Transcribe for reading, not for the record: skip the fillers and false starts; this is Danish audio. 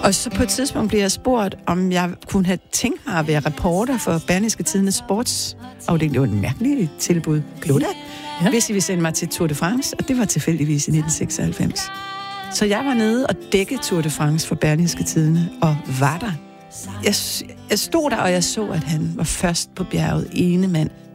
Og så på et tidspunkt blev jeg spurgt, om jeg kunne have tænkt mig at være reporter for Berlingske Tidendes sportsafdeling. Det var et mærkeligt tilbud. Kloda. Ja. Hvis I ville sende mig til Tour de France, og det var tilfældigvis i 1996. Så jeg var nede og dækkede Tour de France for Berlingske Tidende, og var der. Jeg stod der, og jeg så, at han var først på bjerget, ene mand.